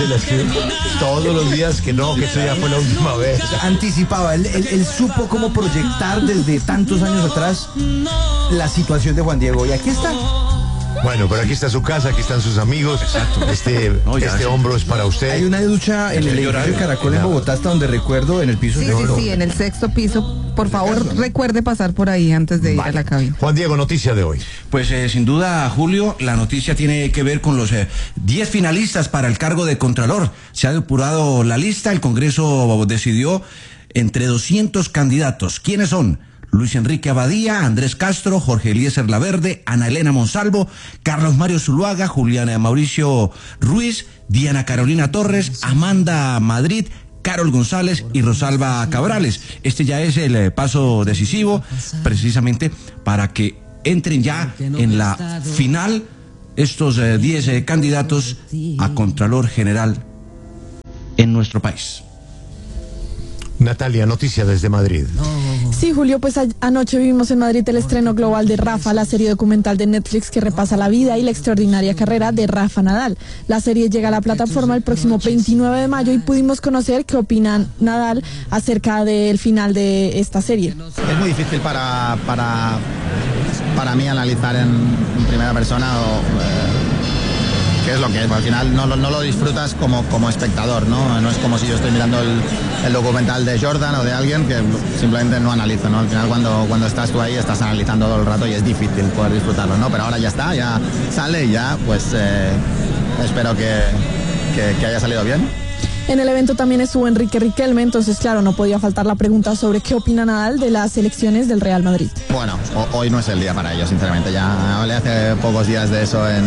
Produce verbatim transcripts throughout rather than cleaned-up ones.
Se la escribe todos los días que no, que eso ya fue la última vez. Anticipaba, él, él, él supo cómo proyectar desde tantos años atrás la situación de Juan Diego. Y aquí está. Bueno, pero aquí está su casa, aquí están sus amigos. Exacto. Este, no, este hombro es para usted. Hay una ducha en el edificio Caracol en Bogotá, hasta donde recuerdo, en el piso. Sí, de sí, oro. sí, en el sexto piso. Por favor, recuerde pasar por ahí antes de vale. ir a la cabina. Juan Diego, noticia de hoy. Pues eh, sin duda, Julio, la noticia tiene que ver con los diez eh, finalistas para el cargo de Contralor. Se ha depurado la lista, el Congreso decidió entre doscientos candidatos. ¿Quiénes son? Luis Enrique Abadía, Andrés Castro, Jorge Eliezer Laverde, Ana Elena Monsalvo, Carlos Mario Zuluaga, Juliana Mauricio Ruiz, Diana Carolina Torres, Amanda Madrid, Carol González y Rosalba Cabrales. Este ya es el eh, paso decisivo, precisamente para que entren ya en la final estos diez eh, eh, candidatos a Contralor General en nuestro país. Natalia, noticia desde Madrid. Sí, Julio, pues a- anoche vimos en Madrid el estreno global de Rafa, la serie documental de Netflix que repasa la vida y la extraordinaria carrera de Rafa Nadal. La serie llega a la plataforma el próximo veintinueve de mayo y pudimos conocer qué opina Nadal acerca del final de esta serie. Es muy difícil para, para, para mí analizar en, en primera persona o, eh, qué es lo que es. Al final no, no lo disfrutas como, como espectador, ¿no? No es como si yo estoy mirando el, el documental de Jordan o de alguien que simplemente no analizo, ¿no? Al final cuando, cuando estás tú ahí estás analizando todo el rato y es difícil poder disfrutarlo, ¿no? Pero ahora ya está, ya sale y ya pues eh, espero que, que, que haya salido bien. En el evento también estuvo Enrique Riquelme, entonces claro, no podía faltar la pregunta sobre qué opina Nadal de las elecciones del Real Madrid. Bueno, o, hoy no es el día para ello, sinceramente. Ya hablé hace pocos días de eso en,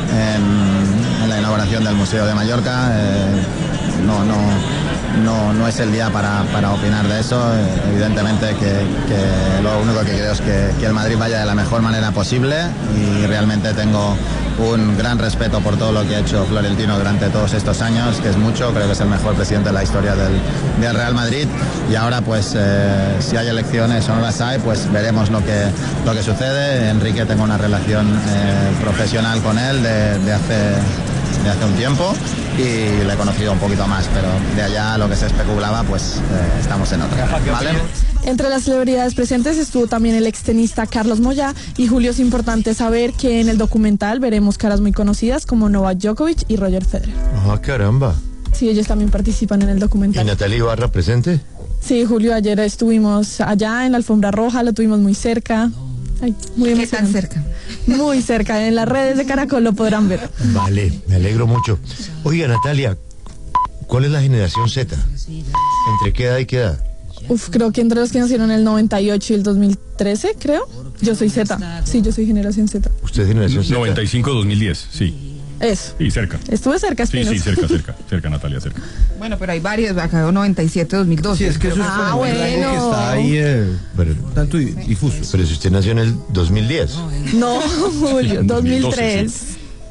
en, en la inauguración del Museo de Mallorca. Eh, no, no, no, no es el día para, para opinar de eso. Eh, evidentemente que, que lo único que quiero es que, que el Madrid vaya de la mejor manera posible y realmente tengo un gran respeto por todo lo que ha hecho Florentino durante todos estos años, que es mucho, creo que es el mejor presidente de la historia del, del Real Madrid y ahora pues eh, si hay elecciones o no las hay, pues veremos lo que, lo que sucede. Enrique, tengo una relación eh, profesional con él de, de, hace, de hace un tiempo y le he conocido un poquito más, pero de allá a lo que se especulaba pues eh, estamos en otra, ¿vale? Entre las celebridades presentes estuvo también el extenista Carlos Moyá y Julio, es importante saber que en el documental veremos caras muy conocidas como Novak Djokovic y Roger Federer. Ah, caramba. Sí, ellos también participan en el ¿Y documental. Natalia Ibarra presente? Sí, Julio, ayer estuvimos allá en la alfombra roja, lo tuvimos muy cerca. Ay, muy ¿Qué tan emocionante. cerca? Muy cerca, en las redes de Caracol lo podrán ver. Vale, me alegro mucho. Oiga, Natalia, ¿cuál es la generación Z? ¿Entre qué edad y qué edad? Uf, creo que entre los que nacieron en el noventa y ocho y el dos mil trece, creo. Yo soy Z. Sí, yo soy generación Z. ¿Usted es generación Z? noventa y cinco dos mil diez, sí. Eso. Sí, cerca. Estuve cerca, Sí, Espinosa. sí, cerca, cerca, cerca, Natalia, cerca. Bueno, pero hay varios, acá noventa y siete dos mil doce. Sí, es que eso es Ah, como un rango bueno. que está ahí eh, Pero, tanto di- difuso. pero si usted nació en el dos mil diez. No, Julio, dos mil tres.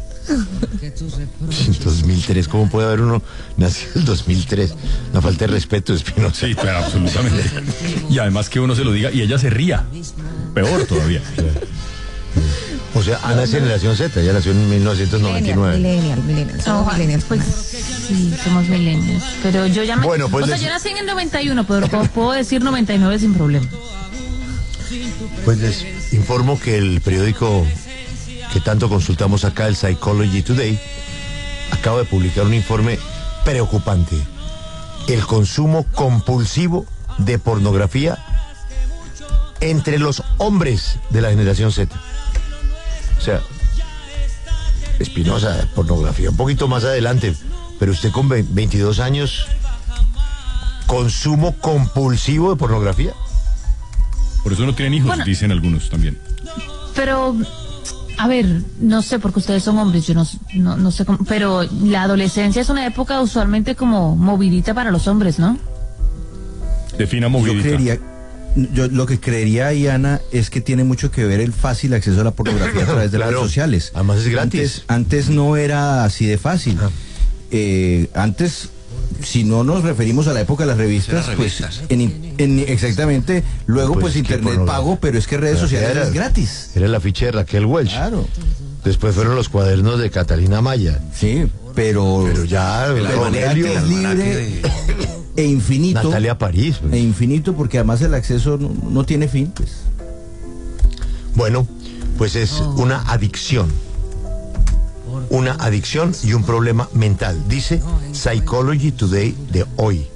dos mil tres, ¿cómo puede haber uno nacido en el dos mil tres? Una falta de respeto, Espinosa. Sí, claro, absolutamente. Y además que uno se lo diga y ella se ría. Peor todavía. O sea, Ana es generación Z, ella nació en mil novecientos noventa y nueve. Millennial, millennial, somos No, millennials. pues sí, somos milenios. Pero yo ya me... Bueno, pues o sea, les- yo nací en el noventa y uno, pero puedo, puedo decir noventa y nueve sin problema. Pues les informo que el periódico que tanto consultamos acá, el Psychology Today, acaba de publicar un informe preocupante. El consumo compulsivo de pornografía entre los hombres de la generación Z. O sea, Espinosa, pornografía un poquito más adelante, pero usted con ve- veintidós años, consumo compulsivo de pornografía. Por eso no tienen hijos, Bueno. dicen algunos también. Pero, a ver, no sé, porque ustedes son hombres, yo no, no, no sé cómo, pero la adolescencia es una época usualmente como movidita para los hombres, ¿no? Defina Yo movidita. creería, yo lo que creería, Iana, es que tiene mucho que ver el fácil acceso a la pornografía a través de las Claro. redes sociales. Además es gratis. Antes, antes no era así de fácil. Ah. Eh, antes, si no nos referimos a la época de las revistas, Las pues revistas. en, in- en- exactamente, luego Pues pues, que internet pornografía. pago, pero es que redes sociales Era- es gratis. Era la ficha de Raquel Welch. Claro. Después fueron los cuadernos de Catalina Maya. Sí. pero, pero ya de manera que es libre e infinito. Natalia París. Pues. E infinito porque además el acceso no, no tiene fin, pues. Bueno, pues es una adicción. Una adicción y un problema mental. Dice Psychology Today de hoy.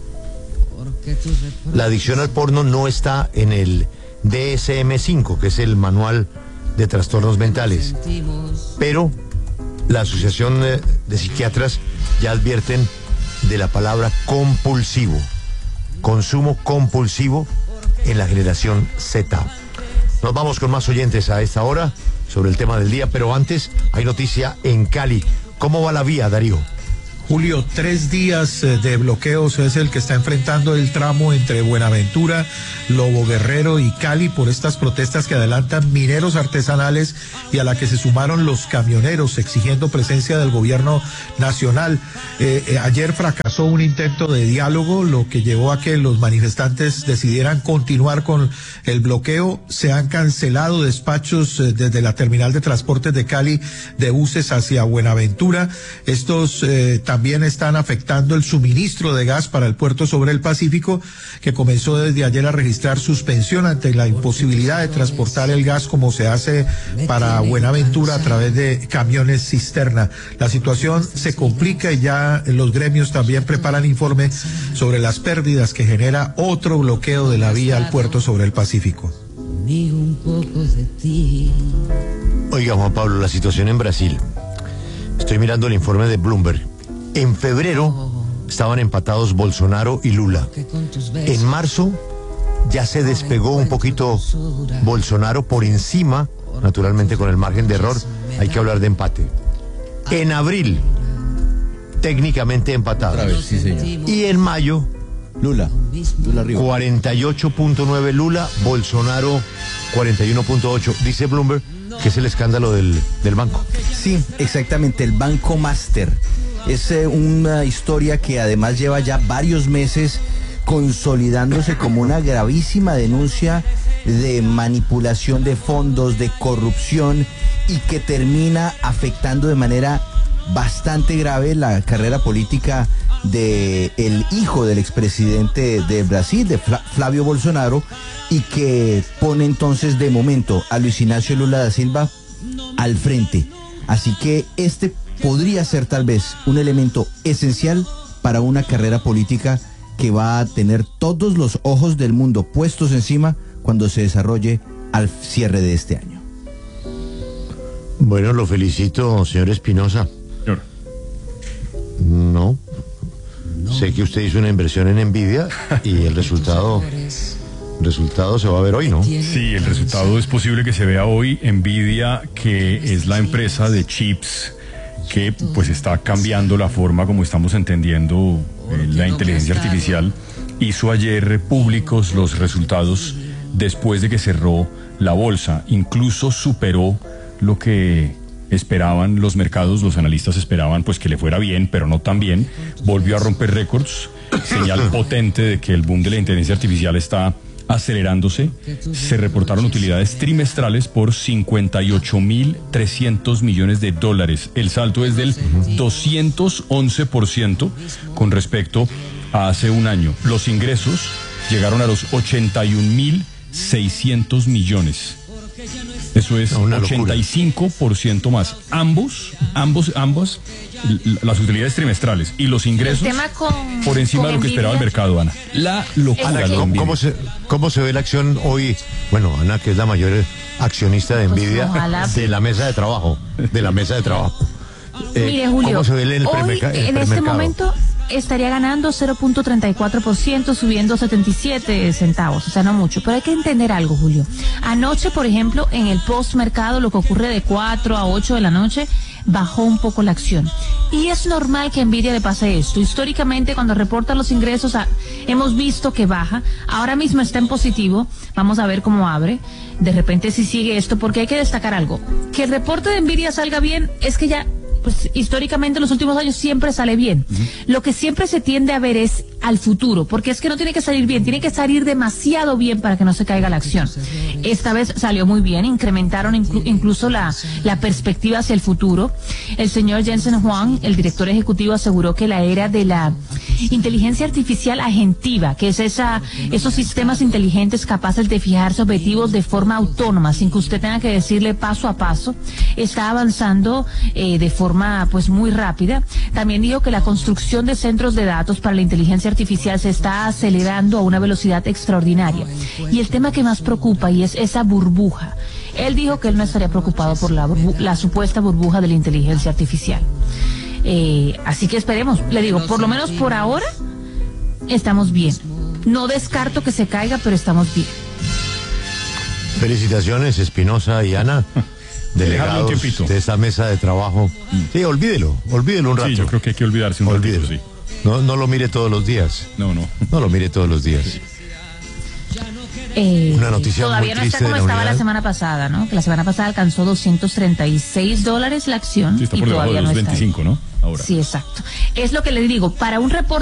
La adicción al porno no está en el D S M cinco, que es el manual de trastornos mentales. Pero la Asociación de Psiquiatras ya advierten de la palabra compulsivo. Consumo compulsivo en la generación Z. Nos vamos con más oyentes a esta hora sobre el tema del día, pero antes hay noticia en Cali. ¿Cómo va la vía, Darío? Julio, tres días de bloqueos es el que está enfrentando el tramo entre Buenaventura, Lobo Guerrero y Cali por estas protestas que adelantan mineros artesanales y a la que se sumaron los camioneros exigiendo presencia del gobierno nacional. Eh, eh, ayer fracasó un intento de diálogo, lo que llevó a que los manifestantes decidieran continuar con el bloqueo. Se han cancelado despachos eh, desde la terminal de transportes de Cali de buses hacia Buenaventura. Estos eh, también También están afectando el suministro de gas para el puerto sobre el Pacífico, que comenzó desde ayer a registrar suspensión ante la imposibilidad de transportar el gas como se hace para Buenaventura a través de camiones cisterna. La situación se complica y ya los gremios también preparan informe sobre las pérdidas que genera otro bloqueo de la vía al puerto sobre el Pacífico. Oiga, Juan Pablo, la situación en Brasil. Estoy mirando el informe de Bloomberg. En febrero estaban empatados Bolsonaro y Lula. En marzo ya se despegó un poquito Bolsonaro por encima, naturalmente con el margen de error, hay que hablar de empate. En abril, técnicamente empatados. Otra vez, sí, señor. Y en mayo, Lula, Lula arriba. cuarenta y ocho punto nueve Lula, Bolsonaro cuarenta y uno punto ocho. Dice Bloomberg que es el escándalo del, del banco. Sí, exactamente, el Banco Master. Es eh, una historia que además lleva ya varios meses consolidándose como una gravísima denuncia de manipulación de fondos, de corrupción, y que termina afectando de manera bastante grave la carrera política de el hijo del expresidente de Brasil, de Fla- Flavio Bolsonaro, y que pone entonces de momento a Luis Ignacio Lula da Silva al frente. Así que este podría ser tal vez un elemento esencial para una carrera política que va a tener todos los ojos del mundo puestos encima cuando se desarrolle al cierre de este año. Bueno, lo felicito, señor Espinosa. Señor. No. Sé que usted hizo una inversión en Nvidia y el resultado, resultado se va a ver hoy, ¿no? Sí, el resultado es posible que se vea hoy. Nvidia, que es la empresa de chips que pues está cambiando la forma como estamos entendiendo eh, la inteligencia artificial, hizo ayer públicos los resultados después de que cerró la bolsa. Incluso superó lo que esperaban los mercados, los analistas esperaban pues que le fuera bien, pero no tan bien. Volvió a romper récords, señal potente de que el boom de la inteligencia artificial está acelerándose. Se reportaron utilidades trimestrales por cincuenta y ocho mil trescientos millones de dólares. El salto es del doscientos once por ciento con respecto a hace un año. Los ingresos llegaron a los ochenta y un mil seiscientos millones. Eso es ochenta y cinco por ciento más. Ambos, ambos, ambos, las utilidades trimestrales y los ingresos con, por encima de lo que esperaba el mercado, Ana. La locura. Ana, ¿cómo, ¿cómo, se, ¿Cómo se ve la acción hoy? Bueno, Ana, que es la mayor accionista de Nvidia, pues de la mesa de trabajo, de la mesa de trabajo. Eh, Mire, Julio, ¿cómo se ve el, el hoy, premercado? En este momento estaría ganando cero punto treinta y cuatro por ciento, subiendo setenta y siete centavos, o sea, no mucho. Pero hay que entender algo, Julio. Anoche, por ejemplo, en el postmercado, lo que ocurre de cuatro a ocho de la noche, bajó un poco la acción. Y es normal que a Nvidia le pase esto. Históricamente, cuando reporta los ingresos, a, hemos visto que baja. Ahora mismo está en positivo. Vamos a ver cómo abre. De repente si sigue esto, porque hay que destacar algo. Que el reporte de Nvidia salga bien es que ya pues históricamente en los últimos años siempre sale bien. Uh-huh. Lo que siempre se tiende a ver es al futuro, porque es que no tiene que salir bien, tiene que salir demasiado bien para que no se caiga la acción. Esta vez salió muy bien, incrementaron inclu- incluso la, la perspectiva hacia el futuro. El señor Jensen Huang, el director ejecutivo, aseguró que la era de la inteligencia artificial agentiva, que es esa, esos sistemas inteligentes capaces de fijarse objetivos de forma autónoma, sin que usted tenga que decirle paso a paso, está avanzando eh, de forma pues muy rápida. También dijo que la construcción de centros de datos para la inteligencia artificial se está acelerando a una velocidad extraordinaria. Y el tema que más preocupa y es esa burbuja. Él dijo que él no estaría preocupado por la, burbu- la supuesta burbuja de la inteligencia artificial. Eh, así que esperemos, le digo, por lo menos por ahora estamos bien. No descarto que se caiga, pero estamos bien. Felicitaciones, Espinosa y Ana, delegados de esta mesa de trabajo. Sí, olvídelo, olvídelo un rato. Sí, yo creo que hay que olvidarse un olvídelo. ratito, sí. No, no lo mire todos los días. No, no. No lo mire todos los días. Eh, Una noticia todavía muy no está triste como de la estaba unidad. la semana pasada, ¿no? Que la semana pasada alcanzó doscientos treinta y seis dólares la acción. Sí, está y por debajo todavía de los no está veinticinco, ¿no? Ahora. Sí, exacto. Es lo que le digo, para un reporte